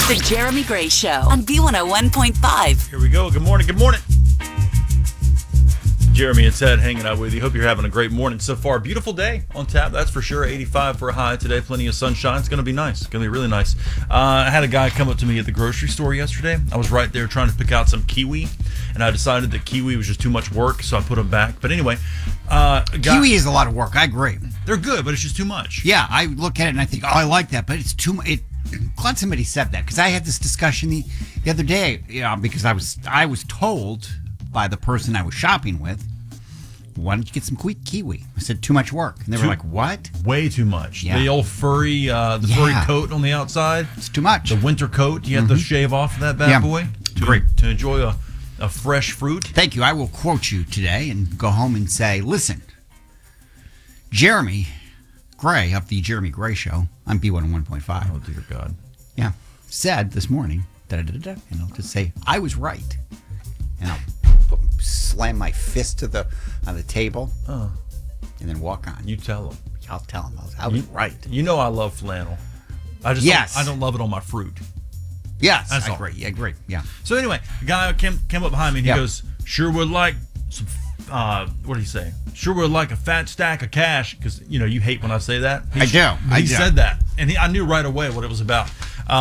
The Jeremy Gray Show on B101.5. Here we go. Good morning. Good morning. Jeremy and Ted hanging out with you. Hope you're having a great morning so far. Beautiful day on tap, that's for sure. 85 for a high today. Plenty of sunshine. It's going to be nice. It's going to be really nice. I had a guy come up to me at the grocery store yesterday. I was right there trying to pick out some kiwi, and I decided that kiwi was just too much work, so I put them back. But anyway, kiwi is a lot of work. I agree. They're good, but it's just too much. Yeah, I look at it and I think, oh, I like that, but it's too much. Glad somebody said that, because I had this discussion the other day, because I was told by the person I was shopping with, why don't you get some kiwi? I said, too much work. And they were like, what? Way too much. Yeah. The old furry coat on the outside. It's too much. The winter coat, you have to shave off that bad boy to enjoy a fresh fruit. Thank you. I will quote you today and go home and say, listen, Jeremy Gray of the Jeremy Gray Show on B101.5. Oh, dear God. Yeah. Said this morning, and I'll just say, I was right. And I'll slam my fist on the table and then walk on. You tell him. I'll tell him. I was right. You know I love flannel. I don't love it on my fruit. Yes. That's I all. agree. Yeah. So anyway, the guy came up behind me and he goes, sure would like some, what did he say? Sure would like a fat stack of cash, because, you hate when I say that. I do. He said that. And I knew right away what it was about.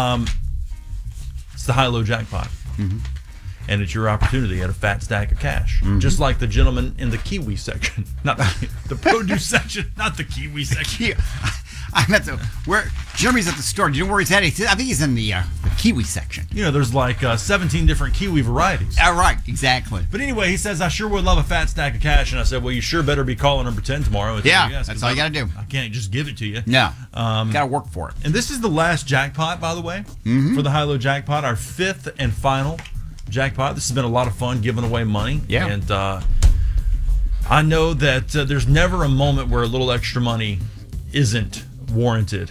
It's the high-low jackpot. Mm-hmm. And it's your opportunity at a fat stack of cash. Mm-hmm. Just like the gentleman in the kiwi section. Not the produce section, not the kiwi section. I'm at where Jeremy's at the store. Do you know where he's at? I think he's in the kiwi section. There's like 17 different kiwi varieties. All right, exactly. But anyway, he says, I sure would love a fat stack of cash. And I said, well, you sure better be calling number 10 tomorrow. Yes, that's all you got to do. I can't just give it to you. No, got to work for it. And this is the last jackpot, by the way, for the high-low jackpot, our fifth and final jackpot. This has been a lot of fun giving away money. Yeah. And I know that there's never a moment where a little extra money isn't warranted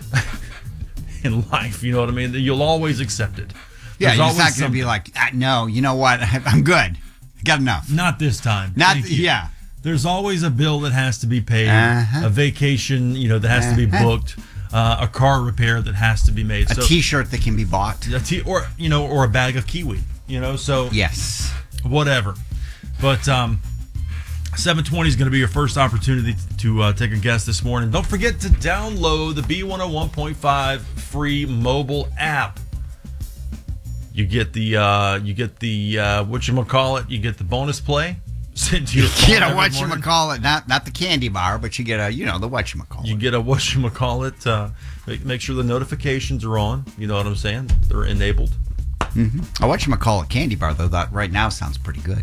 in life. You know what I mean? You'll always accept it. Yeah, you're not going to be like, no, you know what? I'm good. I got enough. Not this time. Yeah. There's always a bill that has to be paid, a vacation, that has to be booked, a car repair that has to be made. A T-shirt that can be bought. Or a bag of kiwi. So yes, whatever. But 720 is going to be your first opportunity to take a guess this morning. Don't forget to download the B101.5 free mobile app. You get the whatchamacallit, you get the bonus play sent to your phone. You get a whatchamacallit, not the candy bar, but you get the whatchamacallit. You get a whatchamacallit. Make sure the notifications are on. You know what I'm saying? They're enabled. Mm-hmm. A whatchamacallit candy bar, though, that right now sounds pretty good.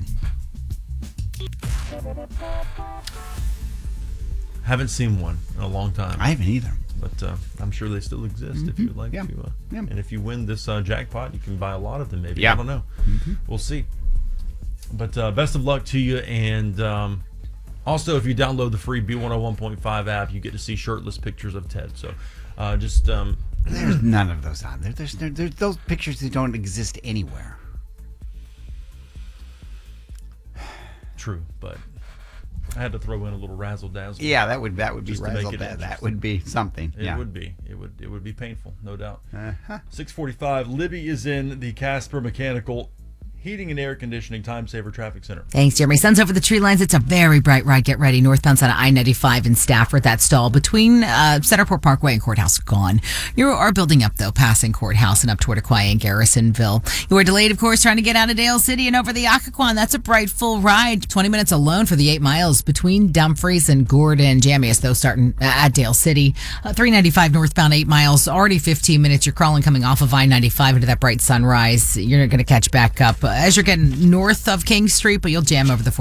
Haven't seen one in a long time. I haven't either. But I'm sure they still exist if you would like to. Yeah. And if you win this jackpot, you can buy a lot of them maybe. Yeah. I don't know. Mm-hmm. We'll see. But best of luck to you. And also, if you download the free B101.5 app, you get to see shirtless pictures of Ted. So just... There's none of those on there. There's those pictures that don't exist anywhere. True, but I had to throw in a little razzle dazzle. Yeah, that would be razzle dazzle. That would be something. It would be. It would be painful, no doubt. 6:45. Libby is in the Casper Mechanical Heating and Air Conditioning Time Saver Traffic Center. Thanks, Jeremy. Sun's over the tree lines. It's a very bright ride. Get ready. Northbound side of I-95 in Stafford. That stall between Centerport Parkway and Courthouse gone. You are building up, though, passing Courthouse and up toward Aquia and Garrisonville. You are delayed, of course, trying to get out of Dale City and over the Occoquan. That's a bright, full ride. 20 minutes alone for the 8 miles between Dumfries and Gordon. Jammiest, though, starting at Dale City. 395 northbound, 8 miles. Already 15 minutes. You're crawling coming off of I-95 into that bright sunrise. You're going to catch back up as you're getting north of King Street, but you'll jam over the